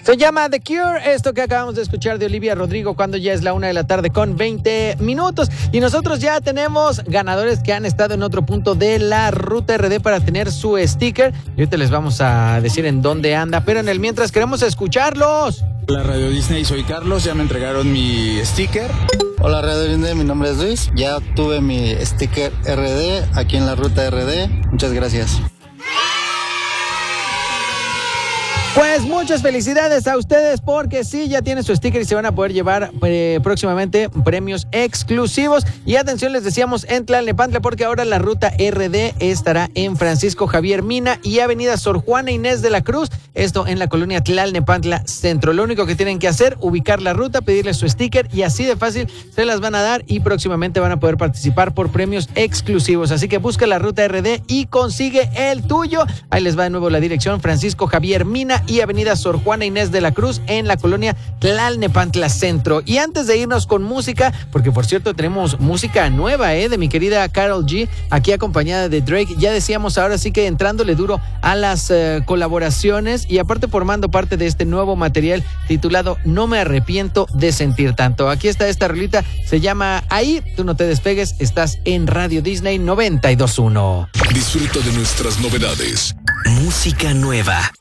Se llama The Cure, esto que acabamos de escuchar de Olivia Rodrigo cuando ya es la 1:00 con 20 minutos. Y nosotros ya tenemos ganadores que han estado en otro punto de la Ruta RD para tener su sticker. Y ahorita les vamos a decir en dónde anda, pero en el mientras queremos escucharlos. Hola Radio Disney, soy Carlos, ya me entregaron mi sticker. Hola Radio Disney, mi nombre es Luis, ya tuve mi sticker RD aquí en la Ruta RD. Muchas gracias. Pues muchas felicidades a ustedes porque sí, ya tienen su sticker y se van a poder llevar próximamente premios exclusivos. Y atención, les decíamos en Tlalnepantla porque ahora la Ruta RD estará en Francisco Javier Mina y Avenida Sor Juana Inés de la Cruz. Esto en la colonia Tlalnepantla Centro. Lo único que tienen que hacer, ubicar la ruta, pedirle su sticker y así de fácil se las van a dar y próximamente van a poder participar por premios exclusivos. Así que busca la Ruta RD y consigue el tuyo. Ahí les va de nuevo la dirección: Francisco Javier Mina y Avenida Sor Juana Inés de la Cruz en la colonia Tlalnepantla Centro. Y antes de irnos con música, porque por cierto tenemos música nueva de mi querida Karol G, aquí acompañada de Drake. Ya decíamos, ahora sí que entrándole duro a las colaboraciones y aparte formando parte de este nuevo material titulado No me arrepiento de sentir tanto. Aquí está esta rolita, se llama Ahí, tú no te despegues, estás en Radio Disney 92.1. Disfruta de nuestras novedades. Música nueva.